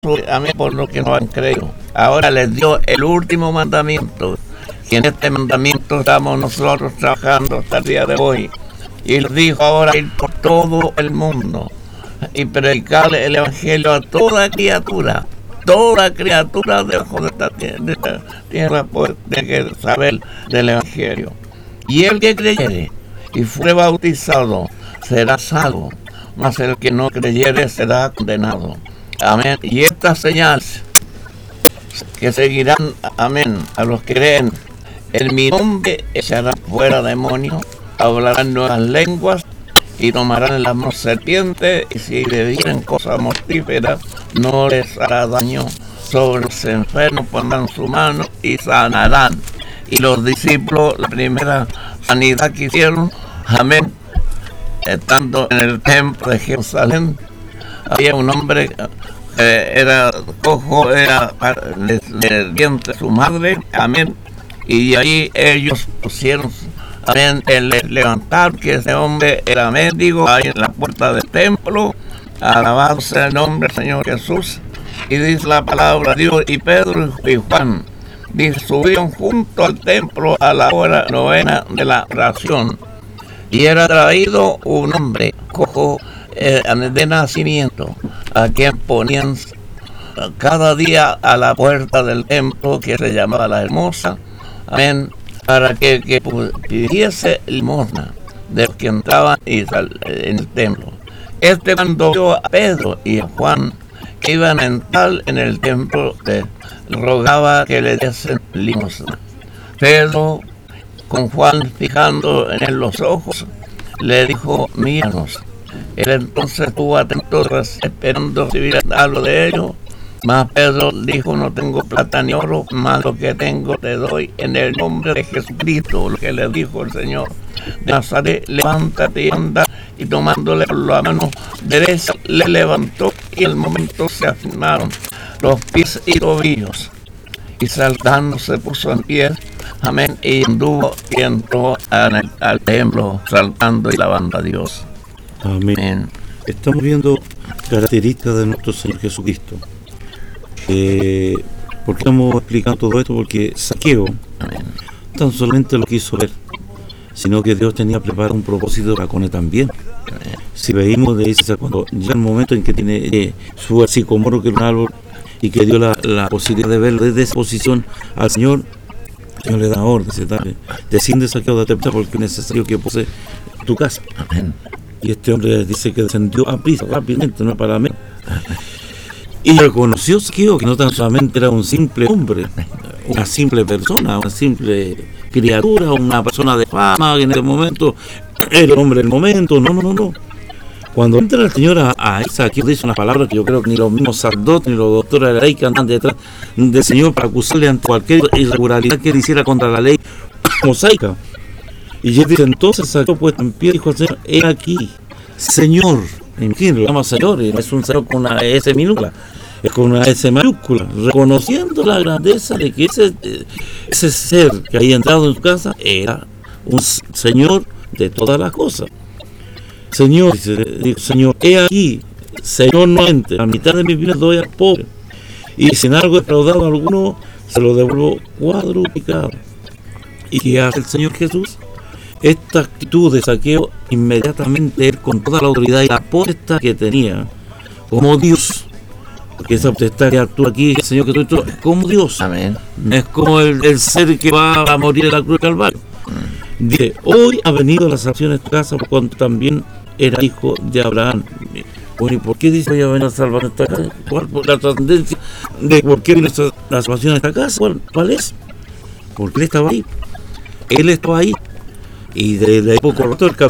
a mí por lo que no han creído. Ahora les dio el último mandamiento, y en este mandamiento estamos nosotros trabajando hasta el día de hoy. Y les dijo ahora ir por todo el mundo y predicarle el evangelio a toda criatura debajo de esta tierra pues, tiene que saber del evangelio. Y el que creyere y fue bautizado será salvo, mas el que no creyere será condenado. Amén. Y estas señales que seguirán, amén, a los que creen en mi nombre, echarán fuera demonios, hablarán nuevas lenguas y tomarán en las manos serpientes, y si bebieren cosas mortíferas no les hará daño. Sobre los enfermos pondrán su mano y sanarán. Y los discípulos, la primera sanidad que hicieron, amén, estando en el templo de Jerusalén, había un hombre que era cojo, era de diente su madre, amén, y ahí ellos pusieron, amén, el levantar que ese hombre era mendigo ahí en la puerta del templo, alabado sea el nombre del Señor Jesús. Y dice la palabra de Dios, y Pedro y Juan subieron junto al templo a la hora novena de la oración, y era traído un hombre cojo de nacimiento, a quien ponían cada día a la puerta del templo, que se llamaba la Hermosa, amén, para que pidiese limosna de los que entraban en el templo. Cuando vio a Pedro y a Juan que iban a entrar en el templo, rogaba que le diesen limosna. Pedro, con Juan fijando en él los ojos, le dijo, míranos. Él entonces estuvo atento, esperando recibir algo de ellos. Mas Pedro dijo, no tengo plata ni oro, mas lo que tengo te doy en el nombre de Jesucristo. Lo que le dijo el Señor de Nazaret, levántate y anda. Y tomándole por la mano derecha, le levantó, y al momento se afirmaron los pies y tobillos. Y saltando se puso en pie, amén, y anduvo y entró al templo, saltando y alabando a Dios. Amén. Estamos viendo características de nuestro Señor Jesucristo. ¿Por qué estamos explicando todo esto? Porque Zaqueo tan solamente lo quiso ver, sino que Dios tenía preparado un propósito para con él también. Si veíamos de ese, cuando llega el momento en que tiene su sicomoro, que es un árbol, y que dio la posibilidad de verlo desde esa posición al Señor, el Señor le da orden, desciende Zaqueo, date prisa, porque es necesario que posee tu casa. Y este hombre dice que descendió a prisa, rápidamente, no para menos. Y reconoció Zaqueo que no tan solamente era un simple hombre, una simple persona, una simple criatura, una persona de fama, que en ese momento era el hombre del momento. No. Cuando entra el Señor a Zaqueo, dice unas palabras que yo creo que ni los mismos sacerdotes ni los doctores de la ley que andan detrás del Señor para acusarle ante cualquier irregularidad que él hiciera contra la ley mosaica. Y él dice, entonces Zaqueo puesto en pie, dijo al Señor, he aquí, Señor. Imagínate, lo llama Señor, y no es un Señor con una S minúscula, es con una S mayúscula, reconociendo la grandeza de que ese ser que había entrado en su casa era un Señor de todas las cosas. Señor, dice, Señor, he aquí, Señor, no entre, la mitad de mis bienes doy al pobre, y si en algo he defraudado a alguno, se lo devuelvo cuadruplicado. ¿Y qué hace el Señor Jesús? Esta actitud de Zaqueo, inmediatamente él, con toda la autoridad y la potestad que tenía como Dios, porque esa potestad que actúa aquí, el Señor Jesucristo, es como Dios. Amén. Es como el ser que va a morir en la cruz del Calvario. Dice, hoy ha venido la salvación a esta casa, por cuanto también era hijo de Abraham. Bueno, ¿y por qué dice hoy ha venido la salvación a esta casa? ¿Cuál la trascendencia de por qué vino la salvación a esta casa? ¿Cuál es? Porque él estaba ahí. Él estaba ahí. Y de la época correcto,